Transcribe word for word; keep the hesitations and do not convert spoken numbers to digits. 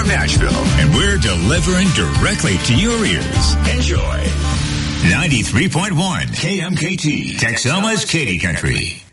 from Nashville. And we're delivering directly to your ears. Enjoy. ninety-three point one K M K T, Texoma's Katy Country.